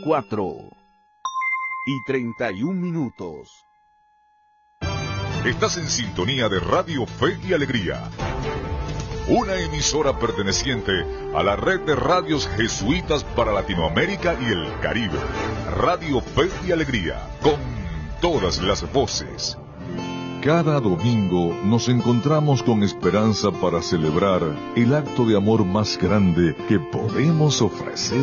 4:31. Estás en sintonía de Radio Fe y Alegría, una emisora perteneciente a la red de radios jesuitas para Latinoamérica y el Caribe. Radio Fe y Alegría, con todas las voces. Cada domingo nos encontramos con esperanza para celebrar el acto de amor más grande que podemos ofrecer